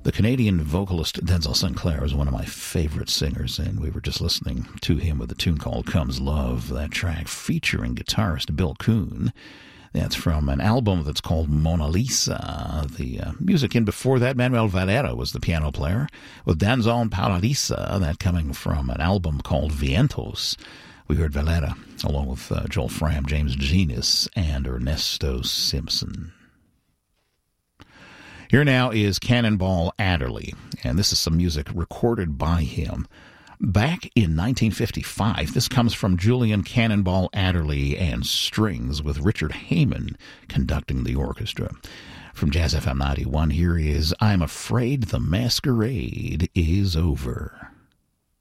The Canadian vocalist Denzel Sinclair is one of my favorite singers, and we were just listening to him with a tune called Comes Love, that track featuring guitarist Bill Kuhn. That's from an album that's called Mona Lisa. The music in before that, Manuel Valera was the piano player, with Danzón Paradiso, that coming from an album called Vientos. We heard Valera, along with Joel Fram, James Genius, and Ernesto Simpson. Here now is Cannonball Adderley, and this is some music recorded by him back in 1955. This comes from Julian Cannonball Adderley and Strings, with Richard Heyman conducting the orchestra. From Jazz FM 91, here is I'm Afraid the Masquerade is Over.